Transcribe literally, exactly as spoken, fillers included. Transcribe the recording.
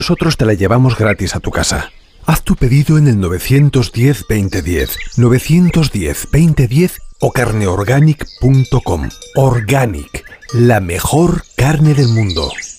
nosotros te la llevamos gratis a tu casa. Haz tu pedido en el nueve uno cero, veinte diez, nueve uno cero, veinte diez o carne organic punto com. Organic, la mejor carne del mundo.